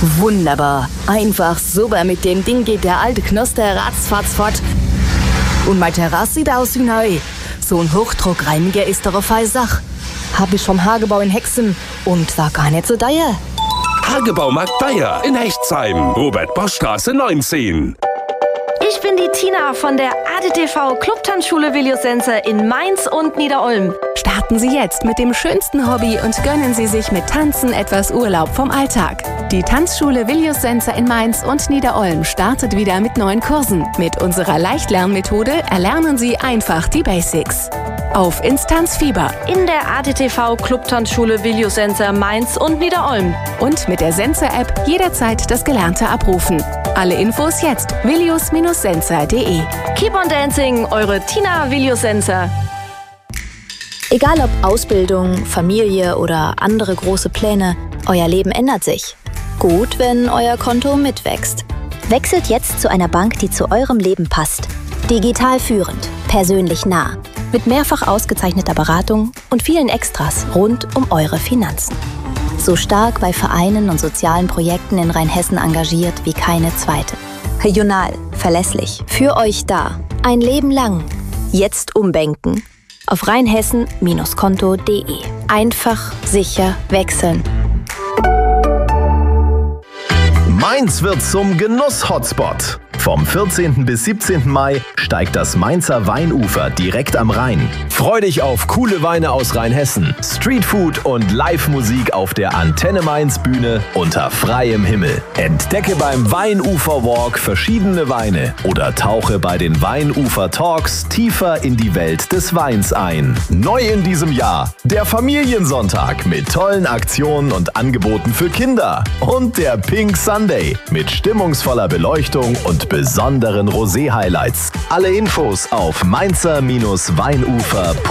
Wunderbar. Einfach super. Mit dem Ding geht der alte Knoster ratzfatz fort. Und meine Terrasse sieht aus wie neu. So ein Hochdruckreiniger ist doch eine feine Sache. Hab ich vom Hagebau in Hexen und war gar nicht so teuer. Hagebaumarkt Bayer in Hechtsheim, Robert-Bosch-Straße 19. Ich bin die Tina von der ADTV Clubtanzschule Willius Senzer in Mainz und Niederolm. Starten Sie jetzt mit dem schönsten Hobby und gönnen Sie sich mit Tanzen etwas Urlaub vom Alltag. Die Tanzschule Willius Senzer in Mainz und Niederolm startet wieder mit neuen Kursen. Mit unserer Leichtlernmethode erlernen Sie einfach die Basics. Auf Instanzfieber In der ADTV Clubtanzschule Willius Senzer Mainz und Niederolm. und mit der Senzer-App jederzeit das Gelernte abrufen. Alle Infos jetzt willius-senzer.de. Keep on dancing, eure Tina Willius Senzer. Egal ob Ausbildung, Familie oder andere große Pläne, euer Leben ändert sich. Gut, wenn euer Konto mitwächst. Wechselt jetzt zu einer Bank, die zu eurem Leben passt. Digital führend, persönlich nah, mit mehrfach ausgezeichneter Beratung und vielen Extras rund um eure Finanzen. So stark bei Vereinen und sozialen Projekten in Rheinhessen engagiert wie keine zweite. Regional, verlässlich, für euch da, ein Leben lang. Jetzt umbanken. Auf rheinhessen-konto.de. Einfach, sicher, wechseln. Mainz wird zum Genuss-Hotspot. Vom 14. bis 17. Mai steigt das Mainzer Weinufer direkt am Rhein. Freu dich auf coole Weine aus Rheinhessen, Streetfood und Live-Musik auf der Antenne Mainz Bühne unter freiem Himmel. Entdecke beim Weinufer Walk verschiedene Weine oder tauche bei den Weinufer Talks tiefer in die Welt des Weins ein. Neu in diesem Jahr der Familiensonntag mit tollen Aktionen und Angeboten für Kinder und der Pink Sunday mit stimmungsvoller Beleuchtung und besonderen Rosé-Highlights. Alle Infos auf mainzer-weinufer.de.